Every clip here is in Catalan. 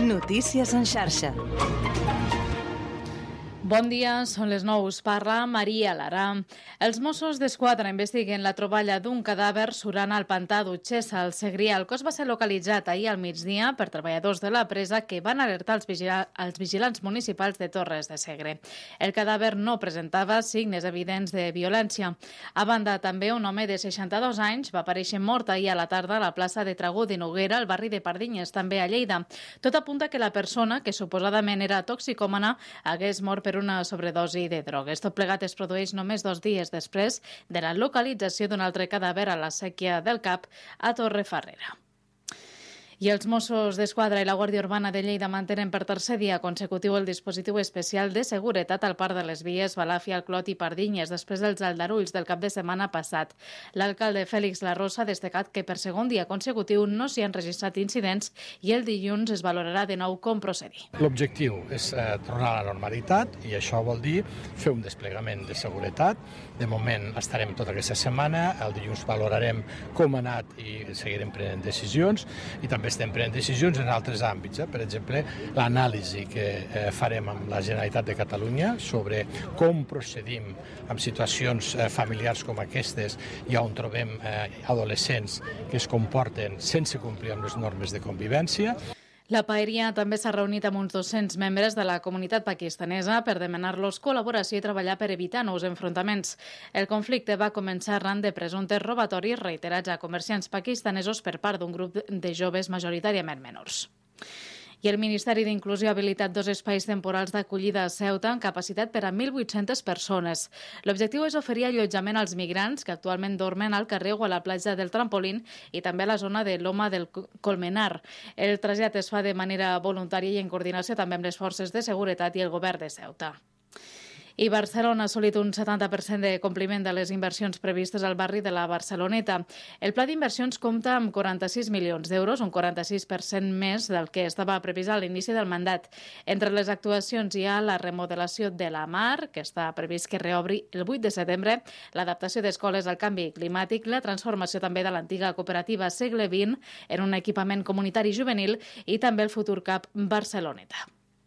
Notícies en xarxa. Bon dia, són les 9. Us parla Maria Lara. Els Mossos d'Esquadra investiguen la troballa d'un cadàver surant al pantà d'Utxessa, al Segrià. El cos va ser localitzat ahir al migdia per treballadors de la presa que van alertar els vigilants municipals de Torres de Segre. El cadàver no presentava signes evidents de violència. A banda, també un home de 62 anys va aparèixer mort ahir a la tarda a la plaça de Tragó de Noguera, al barri de Pardinyes, també a Lleida. Tot apunta que la persona, que suposadament era toxicòmana, hagués mort per una sobredosi de drogues. Tot plegat es produeix només 2 dies després de la localització d'un altre cadàver a la Sèquia del Cap, a Torrefarrera. I els Mossos d'Esquadra i la Guàrdia Urbana de Lleida mantenen per tercer dia consecutiu el dispositiu especial de seguretat al Parc de les Vies, Balàfia, Clot i Pardinyes, després dels aldarulls del cap de setmana passat. L'alcalde Fèlix Larrosa ha destacat que per segon dia consecutiu no s'hi han registrat incidents i el dilluns es valorarà de nou com procedir. L'objectiu és tornar a la normalitat i això vol dir fer un desplegament de seguretat. De moment estarem tota aquesta setmana, el dilluns valorarem com ha anat i seguirem prenent decisions i també estem prenent decisions en altres àmbits. Per exemple, l'anàlisi que farem amb la Generalitat de Catalunya sobre com procedim en situacions familiars com aquestes i on trobem adolescents que es comporten sense complir amb les normes de convivència. La Paeria també s'ha reunit amb uns 200 membres de la comunitat pakistanesa per demanar-los col·laboració i treballar per evitar nous enfrontaments. El conflicte va començar arran de presumptes robatoris reiterats a comerciants pakistanesos per part d'un grup de joves majoritàriament menors. I el Ministeri d'Inclusió ha habilitat 2 espais temporals d'acollida a Ceuta amb capacitat per a 1.800 persones. L'objectiu és oferir allotjament als migrants que actualment dormen al carrer o a la platja del Trampolín i també a la zona de Loma del Colmenar. El trasllat es fa de manera voluntària i en coordinació també amb les forces de seguretat i el govern de Ceuta. I Barcelona ha assolit un 70% de compliment de les inversions previstes al barri de la Barceloneta. El pla d'inversions compta amb 46 milions d'euros, un 46% més del que estava previst a l'inici del mandat. Entre les actuacions hi ha la remodelació de la Mar, que està previst que reobri el 8 de setembre, l'adaptació d'escoles al canvi climàtic, la transformació també de l'antiga cooperativa Segle XX en un equipament comunitari juvenil i també el futur CAP Barceloneta.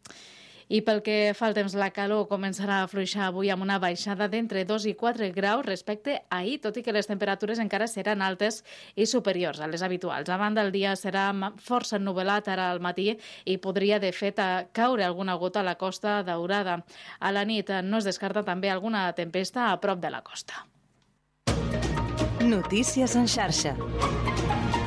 I pel que fa al temps, la calor començarà a afluixar avui amb una baixada d'entre 2 i 4 graus respecte a ahir, tot i que les temperatures encara seran altes i superiors a les habituals. A banda, el dia serà força ennuvolat ara al matí i podria, de fet, caure alguna gota a la Costa Daurada. A la nit no es descarta també alguna tempesta a prop de la costa. Notícies en xarxa.